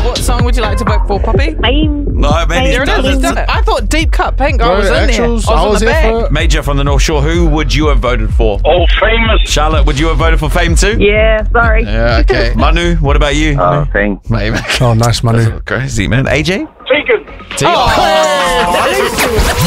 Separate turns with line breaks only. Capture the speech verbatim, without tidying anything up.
what song would you like to vote for, Poppy?
Fame.
No, maybe
There it is. It's done it. I thought Deep Cut Pink. I was in there. I was,
I
on
was
the
here
bag.
for it.
Major from the North Shore. Who would you have voted for?
All famous.
Charlotte, would you have voted for Fame too?
Yeah, sorry.
Yeah, okay.
Manu, what about you?
Uh, Fame.
Mate,
Oh, nice, Manu.
crazy, man. A J?
Tegan.
T-
Oh,